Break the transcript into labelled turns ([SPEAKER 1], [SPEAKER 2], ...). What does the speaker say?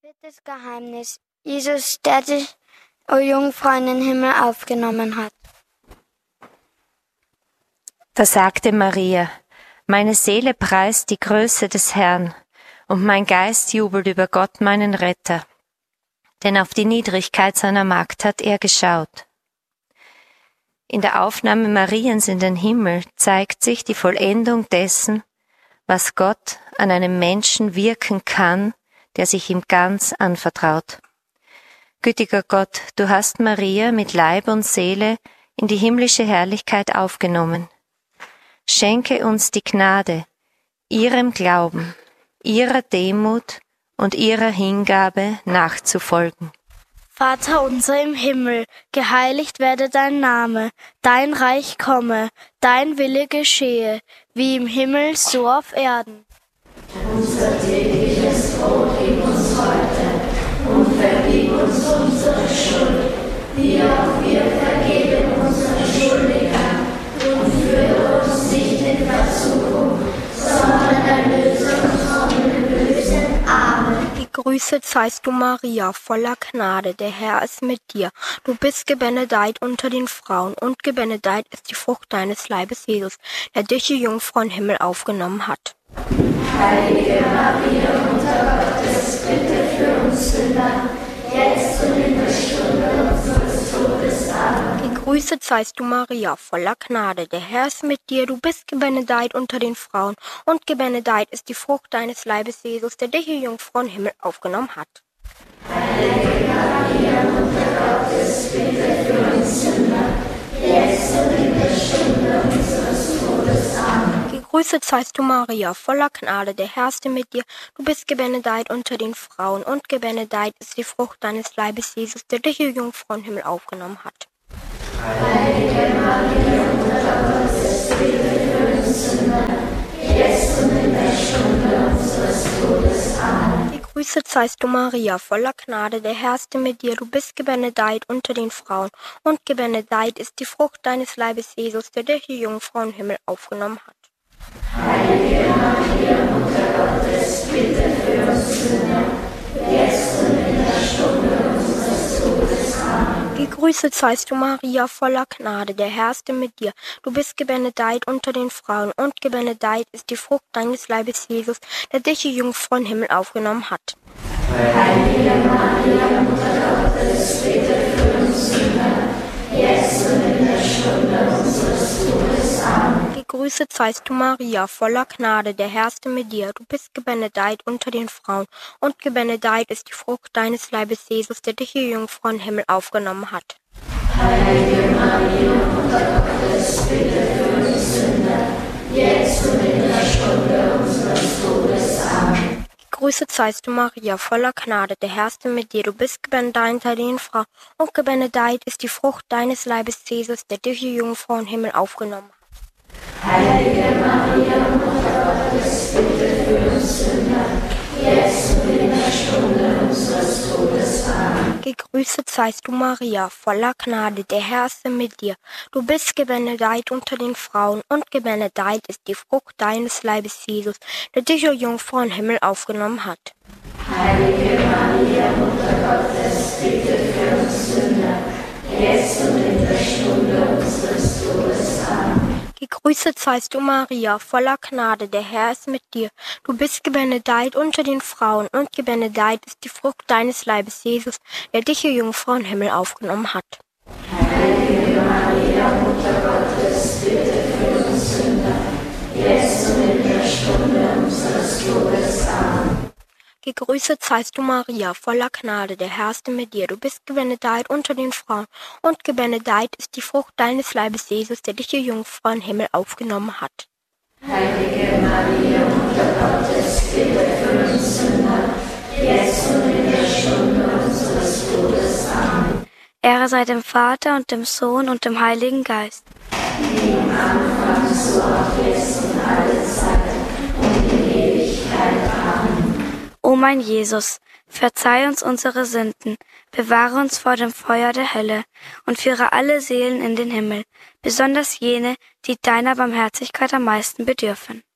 [SPEAKER 1] Viertes Geheimnis. Jesus, der dich, o Jungfrau, in den Himmel aufgenommen hat.
[SPEAKER 2] Da sagte Maria: Meine Seele preist die Größe des Herrn, und mein Geist jubelt über Gott, meinen Retter. Denn auf die Niedrigkeit seiner Magd hat er geschaut. In der Aufnahme Mariens in den Himmel zeigt sich die Vollendung dessen, was Gott an einem Menschen wirken kann, der sich ihm ganz anvertraut. Gütiger Gott, du hast Maria mit Leib und Seele in die himmlische Herrlichkeit aufgenommen. Schenke uns die Gnade, ihrem Glauben, ihrer Demut und ihrer Hingabe nachzufolgen.
[SPEAKER 3] Vater unser im Himmel, geheiligt werde dein Name, dein Reich komme, dein Wille geschehe, wie im Himmel, so auf Erden.
[SPEAKER 4] Unser tägliches Brot gib uns heute und vergib uns unsere Schuld, wie auch wir vergeben unseren Schuldigern, und führe uns nicht in Versuchung, sondern erlöse uns von dem Bösen. Amen.
[SPEAKER 5] Gegrüßet seist du, Maria, voller Gnade, der Herr ist mit dir. Du bist gebenedeit unter den Frauen, und gebenedeit ist die Frucht deines Leibes, Jesus, der dich, die Jungfrau, in den Himmel aufgenommen hat.
[SPEAKER 4] Heilige Maria, Mutter Gottes, bitte für uns Sünder, jetzt und in der Stunde unseres Todes. Amen.
[SPEAKER 5] Gegrüßet seist du, Maria, voller Gnade, der Herr ist mit dir. Du bist gebenedeit unter den Frauen, und gebenedeit ist die Frucht deines Leibes, Jesus, der dich, die Jungfrau, in den Himmel aufgenommen hat.
[SPEAKER 4] Heilige Maria, Mutter Gottes, bitte für uns Sünder, jetzt und in der Stunde unseres Todes. Amen.
[SPEAKER 5] Gegrüßet seist du, Maria, voller Gnade, der Herr ist mit dir. Du bist gebenedeit unter den Frauen, und gebenedeit ist die Frucht deines Leibes, Jesus, der dich, die Jungfrau, in den Himmel aufgenommen hat.
[SPEAKER 4] Heilige Maria, Mutter Gottes, bitte für uns Sünder, jetzt und in der Stunde unseres Todes. Amen.
[SPEAKER 5] Gegrüßet seist du, Maria, voller Gnade, der Herr ist mit dir. Du bist gebenedeit unter den Frauen, und gebenedeit ist die Frucht deines Leibes, Jesus, der dich, die Jungfrau, in den Himmel aufgenommen hat.
[SPEAKER 4] Heilige Maria, Mutter Gottes, bitte für uns Sünder, jetzt und in der Stunde unseres Todes. Amen.
[SPEAKER 5] Gegrüßet seist du, Maria, voller Gnade, der Herr ist mit dir. Du bist gebenedeit unter den Frauen, und gebenedeit ist die Frucht deines Leibes, Jesus, der dich, die Jungfrau, in den Himmel aufgenommen hat.
[SPEAKER 4] Heilige Maria, Mutter Gottes, bitte für uns Sünder, jetzt und in der Stunde unseres Todes. Amen.
[SPEAKER 5] Gegrüßet seist du, Maria, voller Gnade, der Herr ist mit dir. Du bist gebenedeit unter den Frauen, und gebenedeit ist die Frucht deines Leibes, Jesus, der dich, die Jungfrau, in den Himmel aufgenommen hat.
[SPEAKER 4] Heilige Maria, Mutter Gottes, bitte für uns Sünder, jetzt und in der Stunde unseres Todes. Amen.
[SPEAKER 5] Gegrüßet seist du, Maria, voller Gnade, der Herr ist mit dir. Du bist gebenedeit unter den Frauen, und gebenedeit ist die Frucht deines Leibes, Jesus, der dich, die Jungfrau, in den Himmel aufgenommen hat.
[SPEAKER 4] Heilige Maria, Mutter Gottes, bitte für uns Sünder, jetzt und in der Stunde unseres Todes. Amen.
[SPEAKER 5] Gegrüßet seist du, Maria, voller Gnade, der Herr ist mit dir. Du bist gebenedeit unter den Frauen, und gebenedeit ist die Frucht deines Leibes, Jesus, der dich, die Jungfrau, in den Himmel aufgenommen hat.
[SPEAKER 4] Heilige Maria, Mutter Gottes, bitte für uns Sünder, jetzt und in der Stunde unseres Todes. Amen.
[SPEAKER 5] Gegrüßet seist du, Maria, voller Gnade, der Herr ist mit dir. Du bist gebenedeit unter den Frauen, und gebenedeit ist die Frucht deines Leibes, Jesus, der dich, die Jungfrau, in den Himmel aufgenommen hat.
[SPEAKER 4] Heilige Maria, Mutter Gottes, bitte für uns Sünder, jetzt und in der Stunde unseres Todes. Amen.
[SPEAKER 5] Gegrüßet seist du, Maria, voller Gnade, der Herr ist mit dir. Du bist gebenedeit unter den Frauen, und gebenedeit ist die Frucht deines Leibes, Jesus, der dich, die Jungfrau, in den Himmel aufgenommen hat.
[SPEAKER 4] Heilige Maria, Mutter Gottes, bitte für uns Sünder, jetzt und in der Stunde unseres Todes. Amen.
[SPEAKER 3] Ehre sei dem Vater und dem Sohn und dem Heiligen Geist.
[SPEAKER 4] Wie im Anfang, so auch jetzt und alle Zeit und in Ewigkeit. Amen.
[SPEAKER 3] O mein Jesus, verzeih uns unsere Sünden, bewahre uns vor dem Feuer der Hölle und führe alle Seelen in den Himmel, besonders jene, die deiner Barmherzigkeit am meisten bedürfen.